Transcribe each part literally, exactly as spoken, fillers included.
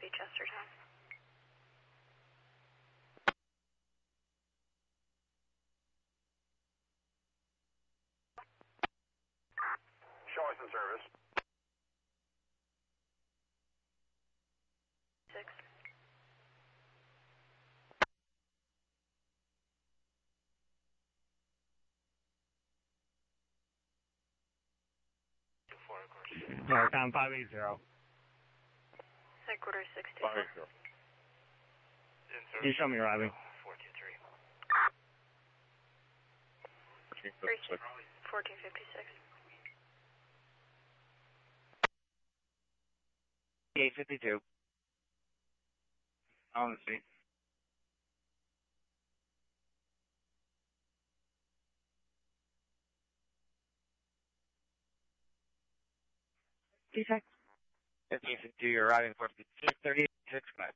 be Chestertown. Showing some service. Six. Northbound five eight zero. Headquarters six two. five eight zero. Can you show me arriving? four two three. fourteen fifty-six. eight fifty-two. On the street. Defect. fifteen fifty-two, you're arriving for fifteen thirty-six, five.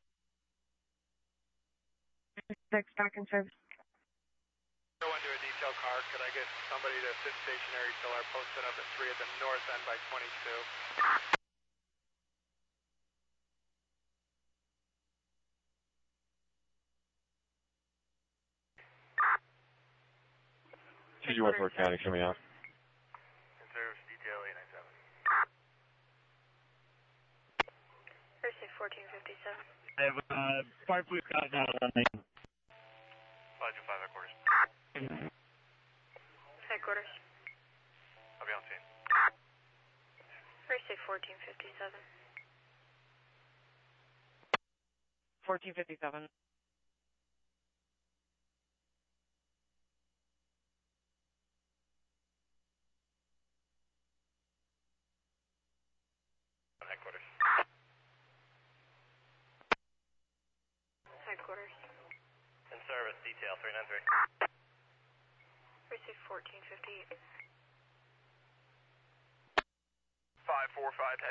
Six back in service. Go into a detail car. Could I get somebody to sit stationary till our post set up at three at the north end by twenty-two? T G Westport County coming out. In service, detail eight nine seven. Thursday fourteen fifty-seven. I have uh, Park Blue Sky now running. five two five headquarters. Headquarters. I'll be on scene. Thursday fourteen fifty-seven. fourteen fifty-seven. Headquarters. Headquarters. In service, detail three nine three. Thursday fourteen fifty-eight. five four five.